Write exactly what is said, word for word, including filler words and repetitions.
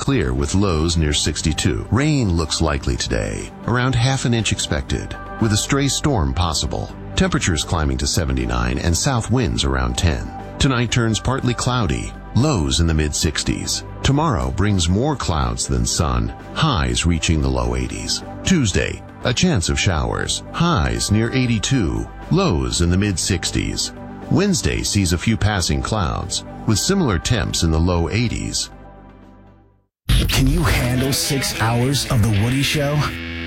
clear with lows near sixty-two. Rain looks likely today, around half an inch expected, with a stray storm possible. Temperatures climbing to seventy-nine and south winds around ten. Tonight turns partly cloudy, lows in the mid sixties. Tomorrow brings more clouds than sun, highs reaching the low eighties. Tuesday, a chance of showers, highs near eighty-two, lows in the mid sixties. Wednesday sees a few passing clouds, with similar temps in the low eighties. Can you handle six hours of The Woody Show?